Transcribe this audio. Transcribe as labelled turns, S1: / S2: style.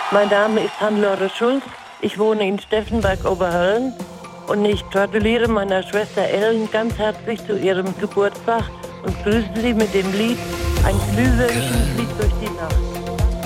S1: Mein Name ist Hannelore Schulz. Ich wohne in Steffenberg-Oberhöllen und ich gratuliere meiner Schwester Ellen ganz herzlich zu ihrem Geburtstag und grüße sie mit dem Lied Ein glühwürmchen fliegt durch die Nacht.